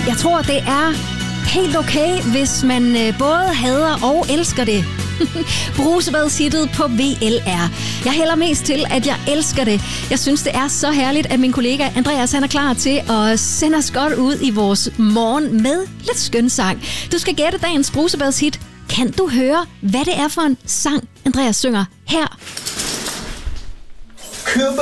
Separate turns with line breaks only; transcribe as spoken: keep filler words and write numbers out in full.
Jeg tror, det er helt okay, hvis man både hader og elsker det. Brusebadshittet på V L R. Jeg hælder mest til, at jeg elsker det. Jeg synes, det er så herligt, at min kollega Andreas han er klar til at sende os godt ud i vores morgen med lidt skøn sang. Du skal gætte dagens brusebadshit. Kan du høre, hvad det er for en sang, Andreas synger her?
Køber